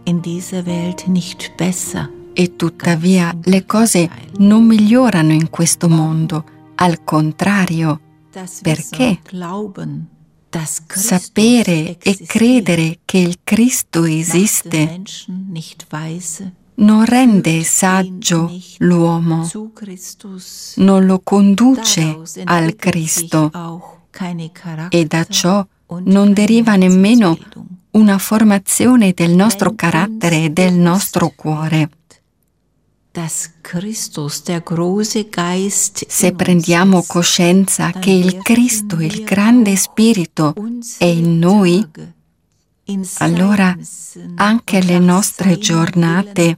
in dieser Welt nicht besser. E tuttavia le cose non migliorano in questo mondo, al contrario. Perché? Sapere e credere che il Cristo esiste non rende saggio l'uomo, non lo conduce al Cristo, e da ciò non deriva nemmeno una formazione del nostro carattere e del nostro cuore. Se prendiamo coscienza che il Cristo, il grande Spirito, è in noi, allora anche le nostre giornate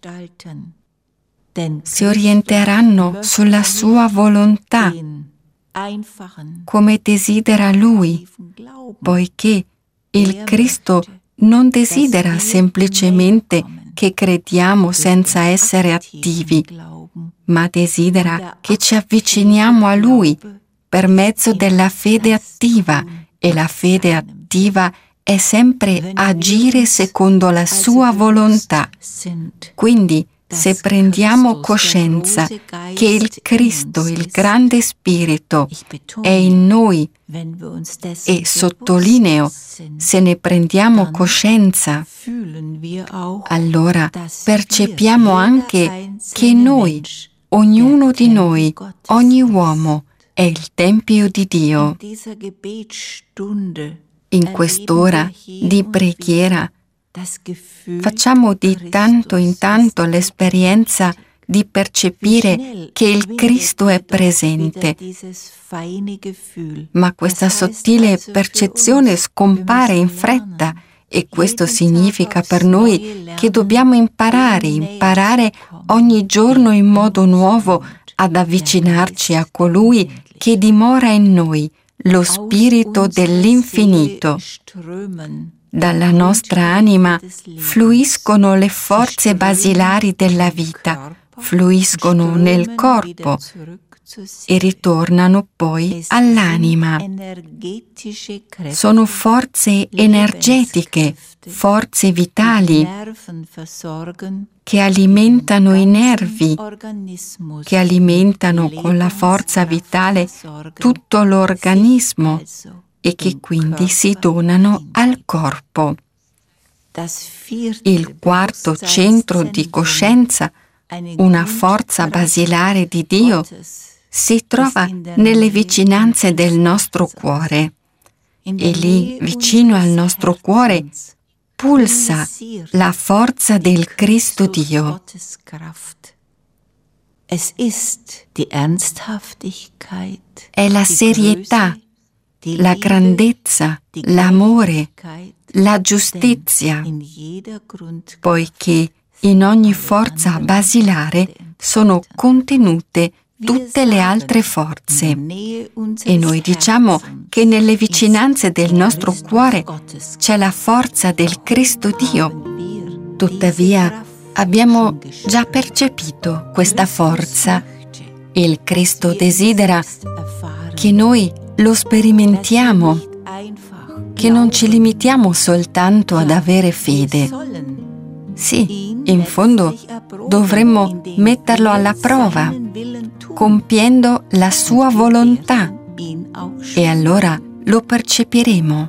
si orienteranno sulla sua volontà, come desidera Lui, poiché il Cristo non desidera semplicemente che crediamo senza essere attivi, ma desidera che ci avviciniamo a Lui per mezzo della fede attiva, e la fede attiva è sempre agire secondo la sua volontà. Quindi, se prendiamo coscienza che il Cristo, il grande Spirito, è in noi, e sottolineo, se ne prendiamo coscienza, allora percepiamo anche che noi, ognuno di noi, ogni uomo, è il Tempio di Dio. In quest'ora di preghiera facciamo di tanto in tanto l'esperienza di percepire che il Cristo è presente, ma questa sottile percezione scompare in fretta, e questo significa per noi che dobbiamo imparare ogni giorno in modo nuovo ad avvicinarci a colui che dimora in noi, lo Spirito dell'infinito. Dalla nostra anima fluiscono le forze basilari della vita, fluiscono nel corpo e ritornano poi all'anima. Sono forze energetiche, forze vitali che alimentano i nervi, che alimentano con la forza vitale tutto l'organismo e che quindi si donano al corpo. Il quarto centro di coscienza, una forza basilare di Dio, si trova nelle vicinanze del nostro cuore, e lì, vicino al nostro cuore, pulsa la forza del Cristo Dio. È la serietà, la grandezza, l'amore, la giustizia, poiché in ogni forza basilare sono contenute tutte le altre forze. E noi diciamo che nelle vicinanze del nostro cuore c'è la forza del Cristo Dio. Tuttavia abbiamo già percepito questa forza e il Cristo desidera che noi lo sperimentiamo, che non ci limitiamo soltanto ad avere fede. Sì, in fondo dovremmo metterlo alla prova, compiendo la sua volontà, e allora lo percepiremo.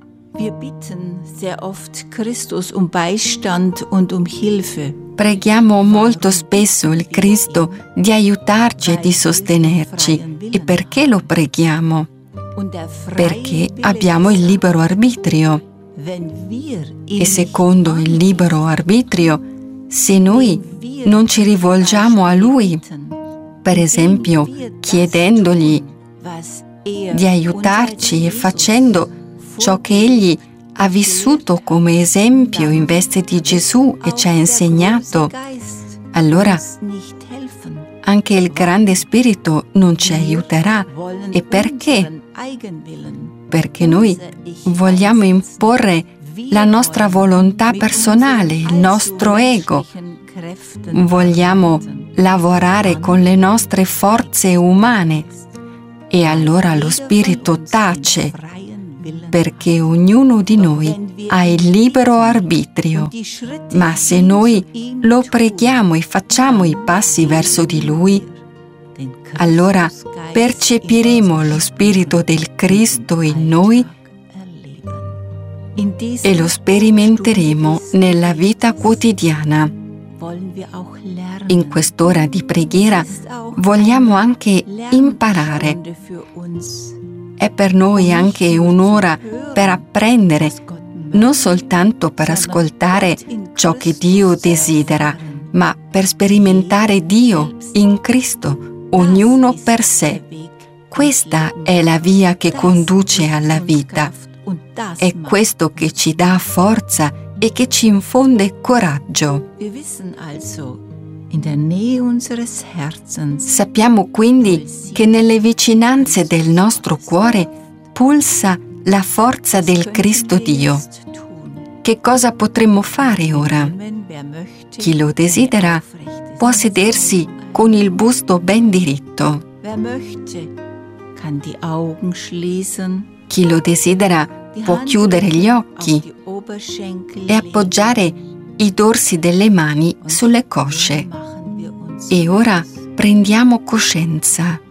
Preghiamo molto spesso il Cristo di aiutarci e di sostenerci. E perché lo preghiamo? Perché abbiamo il libero arbitrio. E secondo il libero arbitrio, se noi non ci rivolgiamo a Lui, per esempio chiedendogli di aiutarci e facendo ciò che Egli ha vissuto come esempio in veste di Gesù e ci ha insegnato, allora anche il grande Spirito non ci aiuterà. E perché? Perché noi vogliamo imporre la nostra volontà personale, il nostro ego. Vogliamo lavorare con le nostre forze umane, e allora lo Spirito tace, perché ognuno di noi ha il libero arbitrio. Ma se noi lo preghiamo e facciamo i passi verso di Lui, allora percepiremo lo Spirito del Cristo in noi e lo sperimenteremo nella vita quotidiana. In quest'ora di preghiera vogliamo anche imparare. È per noi anche un'ora per apprendere, non soltanto per ascoltare ciò che Dio desidera, ma per sperimentare Dio in Cristo, ognuno per sé. Questa è la via che conduce alla vita. È questo che ci dà forza e che ci infonde coraggio. Sappiamo quindi che nelle vicinanze del nostro cuore pulsa la forza del Cristo Dio. Che cosa potremmo fare ora? Chi lo desidera può sedersi con il busto ben diritto. Chi lo desidera può chiudere gli occhi e appoggiare i dorsi delle mani sulle cosce. E ora prendiamo coscienza.